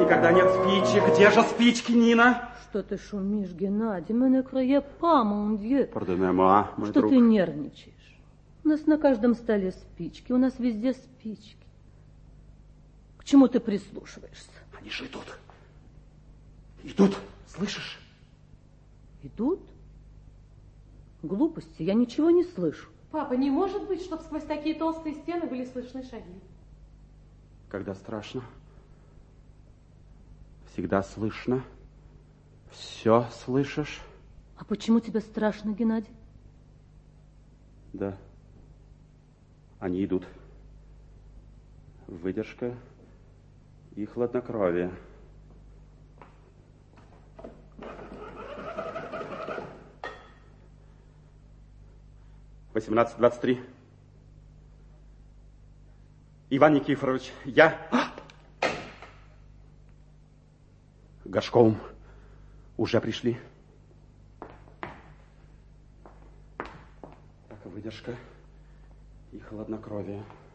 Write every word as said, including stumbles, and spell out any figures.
Никогда нет спичек. Где же спички, Нина? Что ты шумишь, Геннадий? Мы не croyez pas, mon Dieu. Pardonnez-moi, мой Что друг. ты нервничаешь? У нас на каждом столе спички, у нас везде спички. К чему ты прислушиваешься? Они же идут. Идут, слышишь? Идут? Глупости, я ничего не слышу. Папа, не может быть, чтобы сквозь такие толстые стены были слышны шаги. Когда страшно, всегда слышно. Все слышишь? А почему тебе страшно, Геннадий? Да. Они идут. Выдержка и хладнокровие. восемнадцать двадцать три. Иван Никифорович, я... Горшковым уже пришли. Так, выдержка и хладнокровие.